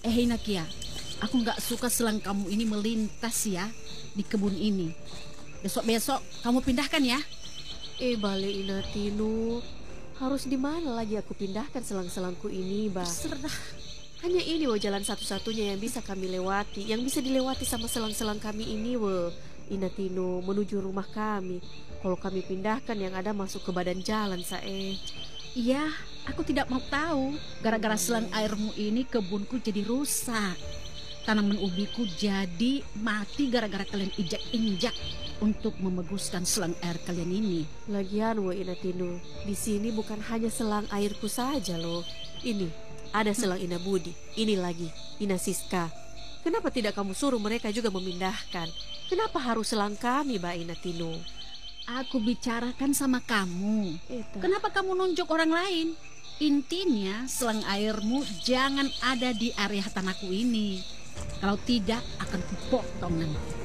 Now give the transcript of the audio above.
Inakia, aku nggak suka selang kamu ini melintas ya di kebun ini. Besok-besok kamu pindahkan ya. Bale Ina Tino, harus di mana lagi aku pindahkan selang-selangku ini, Bah? Terserah. Hanya ini wo jalan satu-satunya yang bisa kami lewati, yang bisa dilewati sama selang-selang kami ini wo, Ina Tino, menuju rumah kami. Kalau kami pindahkan yang ada masuk ke badan jalan, Sae. Iya, aku tidak mau tahu. Gara-gara selang airmu ini kebunku jadi rusak. Tanaman ubiku jadi mati gara-gara kalian injak-injak untuk memeguskan selang air kalian ini. Lagian wo Ina Tino, di sini bukan hanya selang airku saja loh. Ini, ada selang Ina Budi, ini lagi, Ina Siska. Kenapa tidak kamu suruh mereka juga memindahkan? Kenapa harus selang kami, Mbak Ina Tino? Aku bicarakan sama kamu. Eta. Kenapa kamu nunjuk orang lain? Intinya selang airmu jangan ada di area tanahku ini. Kalau tidak akan kupotong nanti.